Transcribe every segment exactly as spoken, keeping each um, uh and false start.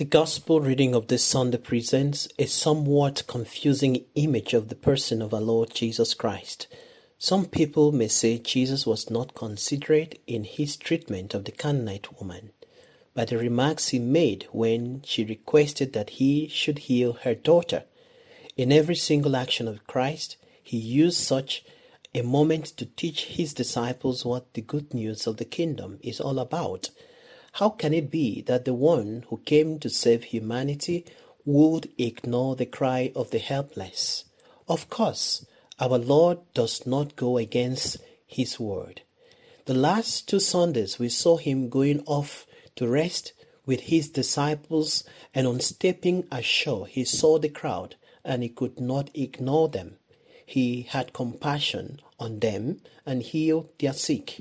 The Gospel reading of this Sunday presents a somewhat confusing image of the person of our Lord Jesus Christ. Some people may say Jesus was not considerate in his treatment of the Canaanite woman, by the remarks he made when she requested that he should heal her daughter. In every single action of Christ, he used such a moment to teach his disciples what the good news of the kingdom is all about. How can it be that the one who came to save humanity would ignore the cry of the helpless? Of course, our Lord does not go against his word. The last two Sundays we saw him going off to rest with his disciples, and on stepping ashore he saw the crowd and he could not ignore them. He had compassion on them and healed their sick.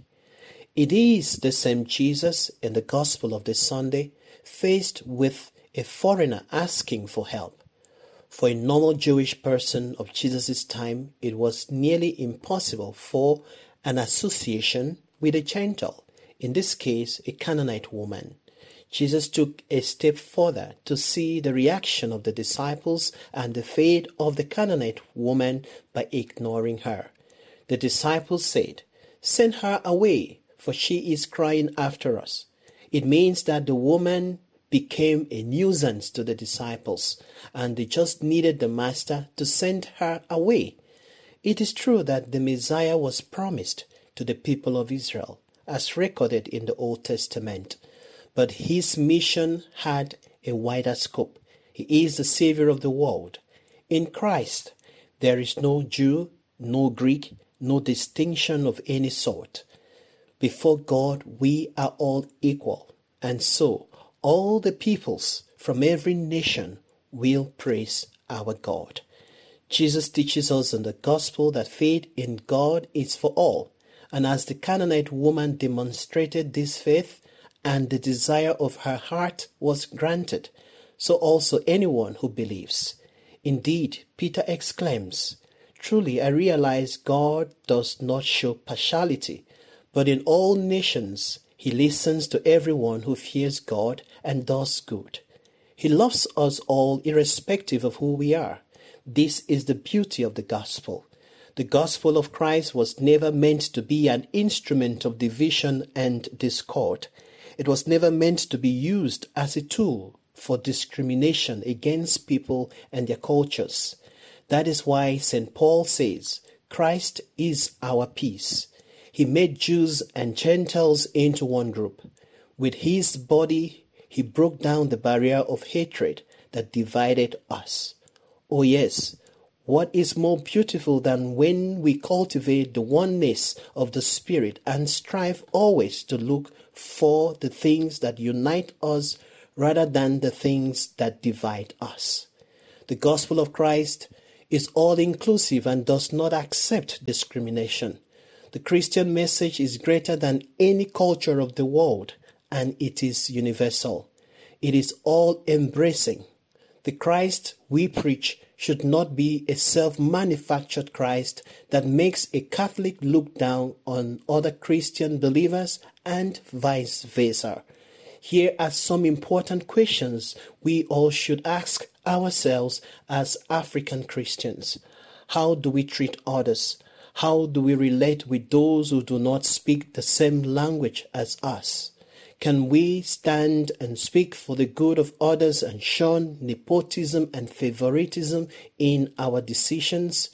It is the same Jesus in the Gospel of this Sunday, faced with a foreigner asking for help. For a normal Jewish person of Jesus' time, it was nearly impossible for an association with a Gentile, in this case a Canaanite woman. Jesus took a step further to see the reaction of the disciples and the fate of the Canaanite woman by ignoring her. The disciples said, "Send her away, for she is crying after us." It means that the woman became a nuisance to the disciples, and they just needed the master to send her away. It is true that the Messiah was promised to the people of Israel, as recorded in the Old Testament, but his mission had a wider scope. He is the Savior of the world. In Christ, there is no Jew, no Greek, no distinction of any sort. Before God, we are all equal, and so all the peoples from every nation will praise our God. Jesus teaches us in the gospel that faith in God is for all, and as the Canaanite woman demonstrated this faith and the desire of her heart was granted, so also anyone who believes. Indeed, Peter exclaims, "Truly I realize God does not show partiality, but in all nations he listens to everyone who fears God and does good." He loves us all irrespective of who we are. This is the beauty of the gospel. The gospel of Christ was never meant to be an instrument of division and discord. It was never meant to be used as a tool for discrimination against people and their cultures. That is why Saint Paul says, "Christ is our peace." He made Jews and Gentiles into one group. With his body, he broke down the barrier of hatred that divided us. Oh yes, what is more beautiful than when we cultivate the oneness of the Spirit and strive always to look for the things that unite us rather than the things that divide us. The gospel of Christ is all-inclusive and does not accept discrimination. The Christian message is greater than any culture of the world, and it is universal. It is all-embracing. The Christ we preach should not be a self-manufactured Christ that makes a Catholic look down on other Christian believers and vice versa. Here are some important questions we all should ask ourselves as African Christians. How do we treat others? How do we relate with those who do not speak the same language as us? Can we stand and speak for the good of others and shun nepotism and favoritism in our decisions?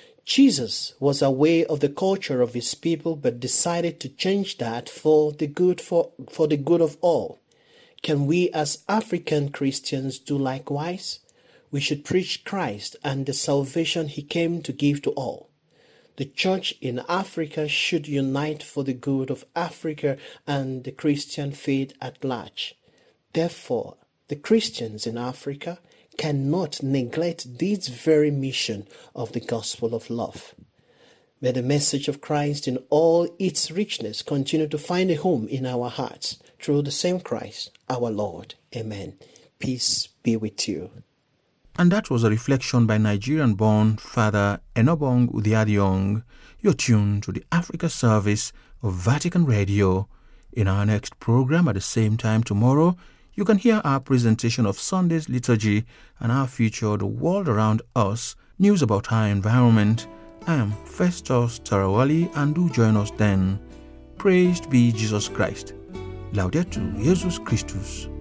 Jesus was aware of the culture of his people but decided to change that for the good for, for the good of all. Can we as African Christians do likewise? We should preach Christ and the salvation he came to give to all. The church in Africa should unite for the good of Africa and the Christian faith at large. Therefore, the Christians in Africa cannot neglect this very mission of the gospel of love. May the message of Christ in all its richness continue to find a home in our hearts through the same Christ, our Lord. Amen. Peace be with you. And that was a reflection by Nigerian-born Father Enobong Udiadiong. You're tuned to the Africa service of Vatican Radio. In our next program at the same time tomorrow, You can hear our presentation of Sunday's liturgy and our feature, The World Around Us, news about our environment. I am Festus Tarawali, and do join us then. Praised be Jesus Christ. Laudetur Jesus Christus.